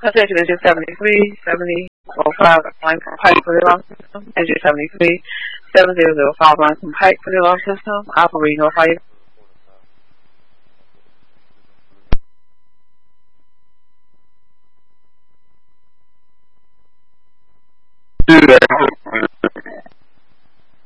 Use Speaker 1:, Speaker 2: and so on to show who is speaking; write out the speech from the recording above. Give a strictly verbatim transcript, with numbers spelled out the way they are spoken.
Speaker 1: Attention, engine seventy-three, seventy oh five, line from Pike for the alarm system. Engine seventy-three, seven zero zero five, line from Pike for the alarm system. Operating no fire.